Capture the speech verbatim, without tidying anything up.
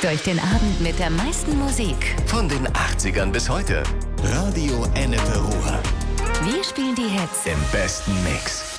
Durch den Abend mit der meisten Musik. Von den achtzigern bis heute. Radio Ennepe Ruhr. Wir spielen die Hits im besten Mix.